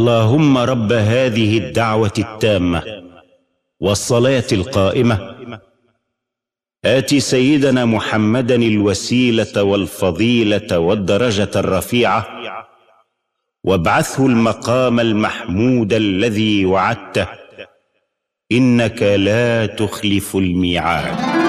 اللهم رب هذه الدعوة التامة والصلاة القائمة آت سيدنا محمدا الوسيلة والفضيلة والدرجة الرفيعة وابعثه المقام المحمود الذي وعدته إنك لا تخلف الميعاد.